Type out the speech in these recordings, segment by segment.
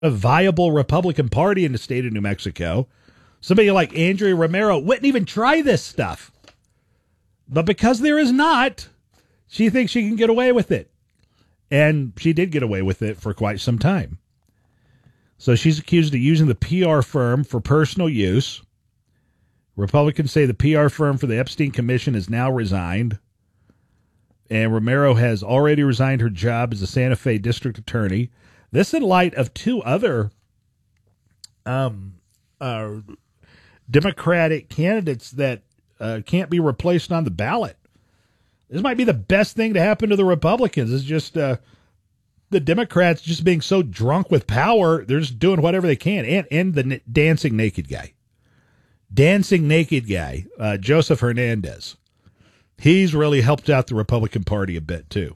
a viable Republican Party in the state of New Mexico, somebody like Andrea Romero wouldn't even try this stuff. But because there is not, she thinks she can get away with it. And she did get away with it for quite some time. So she's accused of using the PR firm for personal use. Republicans say the PR firm for the Epstein Commission is now resigned. And Romero has already resigned her job as a Santa Fe district attorney. This in light of two other Democratic candidates that can't be replaced on the ballot. This might be the best thing to happen to the Republicans. It's just the Democrats just being so drunk with power, they're just doing whatever they can. And the dancing naked guy. Joseph Hernandez. He's really helped out the Republican Party a bit, too.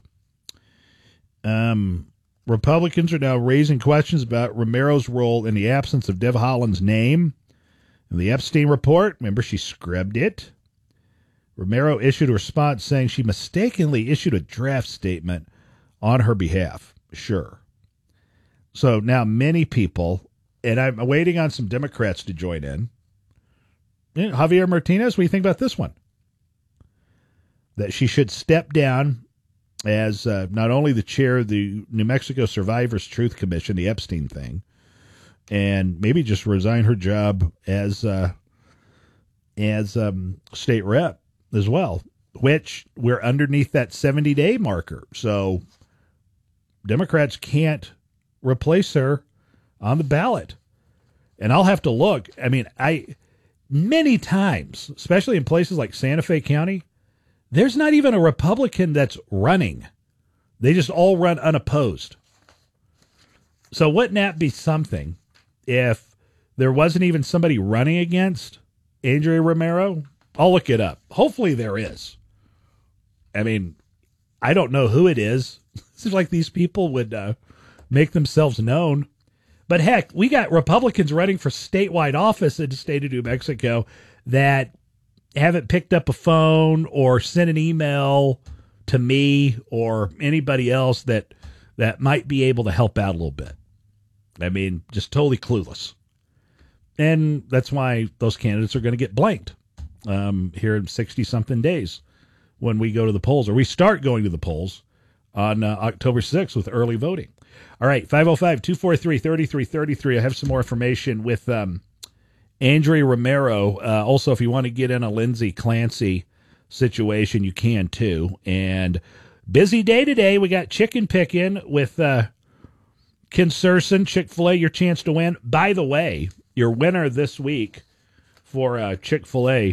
Republicans are now raising questions about Romero's role in the absence of Dev Holland's name in the Epstein report. Remember, she scrubbed it. Romero issued a response saying she mistakenly issued a draft statement on her behalf. Sure. So now many people, and I'm waiting on some Democrats to join in. Javier Martinez, what do you think about this one? That she should step down as not only the chair of the New Mexico Survivors Truth Commission, the Epstein thing, and maybe just resign her job as state rep as well, which we're underneath that 70-day marker. So Democrats can't replace her on the ballot. And I'll have to look. I mean, many times, especially in places like Santa Fe County, there's not even a Republican that's running. They just all run unopposed. So wouldn't that be something if there wasn't even somebody running against Andrea Romero? I'll look it up. Hopefully there is. I mean, I don't know who it is. It seems like these people would make themselves known. But heck, we got Republicans running for statewide office in the state of New Mexico that haven't picked up a phone or sent an email to me or anybody else that might be able to help out a little bit. I mean, just totally clueless. And that's why those candidates are going to get blanked here in 60-something days when we go to the polls, or we start going to the polls on October 6th with early voting. All right, 505-243-3333. I have some more information with Andrea Romero. Also, if you want to get in a Lindsay Clancy situation, you can too. And busy day today. We got chicken picking with Ken Surson, Chick-fil-A, your chance to win. By the way, your winner this week for Chick-fil-A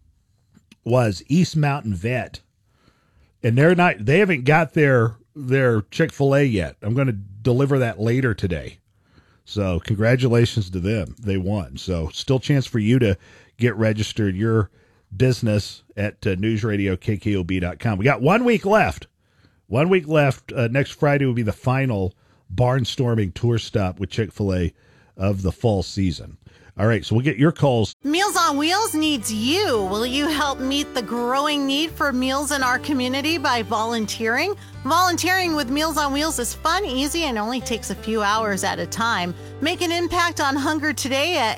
was East Mountain Vet. And they haven't got their Chick-fil-A yet. I'm going to deliver that later today. So congratulations to them. They won. So still chance for you to get registered your business at newsradiokkob.com. We got 1 week left. 1 week left. Next Friday will be the final barnstorming tour stop with Chick-fil-A of the fall season. All right, so we'll get your calls. Meals on Wheels needs you. Will you help meet the growing need for meals in our community by volunteering? Volunteering with Meals on Wheels is fun, easy, and only takes a few hours at a time. Make an impact on hunger today at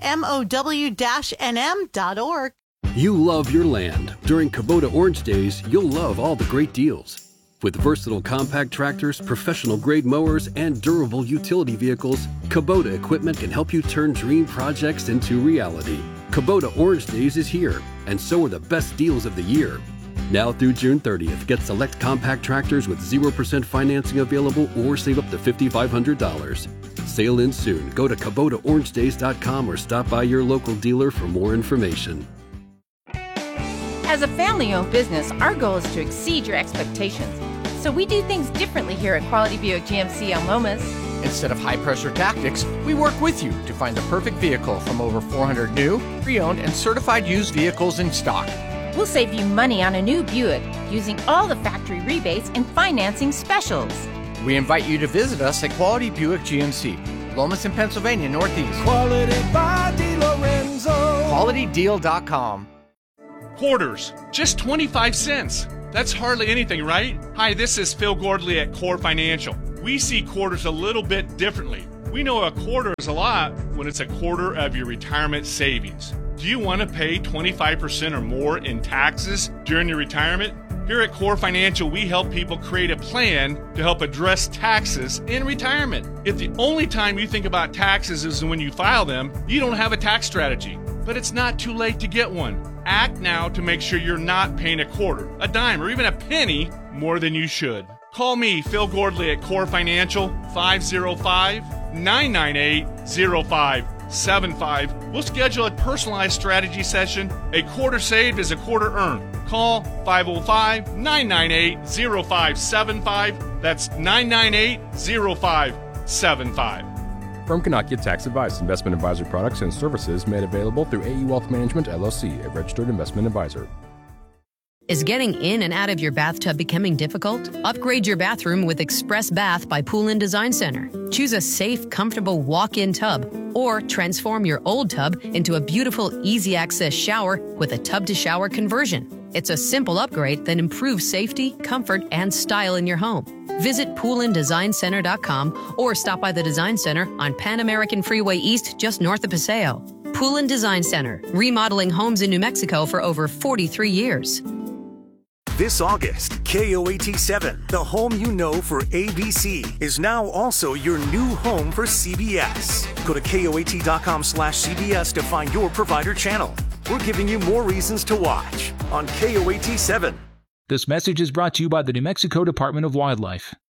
mow-nm.org. You love your land. During Kubota Orange Days, you'll love all the great deals. With versatile compact tractors, professional-grade mowers, and durable utility vehicles, Kubota equipment can help you turn dream projects into reality. Kubota Orange Days is here, and so are the best deals of the year. Now through June 30th, get select compact tractors with 0% financing available or save up to $5,500. Sale ends soon. Go to KubotaOrangeDays.com or stop by your local dealer for more information. As a family-owned business, our goal is to exceed your expectations. So we do things differently here at Quality Buick GMC on Lomas. Instead of high-pressure tactics, we work with you to find the perfect vehicle from over 400 new, pre-owned, and certified used vehicles in stock. We'll save you money on a new Buick using all the factory rebates and financing specials. We invite you to visit us at Quality Buick GMC, Lomas in Pennsylvania, Northeast. Quality by DeLorenzo. QualityDeal.com. Quarters, just 25 cents. That's hardly anything, right? Hi, this is Phil Gordley at Core Financial. We see quarters a little bit differently. We know a quarter is a lot when it's a quarter of your retirement savings. Do you want to pay 25% or more in taxes during your retirement? Here at Core Financial, we help people create a plan to help address taxes in retirement. If the only time you think about taxes is when you file them, you don't have a tax strategy. But it's not too late to get one. Act now to make sure you're not paying a quarter, a dime, or even a penny more than you should. Call me, Phil Gordley, at Core Financial, 505-998-0575. We'll schedule a personalized strategy session. A quarter saved is a quarter earned. Call 505-998-0575. That's 998-0575. Firm cannot give tax advice. Investment advisory products and services made available through AE Wealth Management, LLC, a registered investment advisor. Is getting in and out of your bathtub becoming difficult? Upgrade your bathroom with Express Bath by Poolin Design Center. Choose a safe, comfortable walk-in tub, or transform your old tub into a beautiful, easy-access shower with a tub-to-shower conversion. It's a simple upgrade that improves safety, comfort, and style in your home. Visit PoolinDesignCenter.com or stop by the Design Center on Pan American Freeway East, just north of Paseo. Poolin Design Center, remodeling homes in New Mexico for over 43 years. This August, KOAT7, the home you know for ABC, is now also your new home for CBS. Go to KOAT.com/CBS to find your provider channel. We're giving you more reasons to watch on KOAT7. This message is brought to you by the New Mexico Department of Wildlife.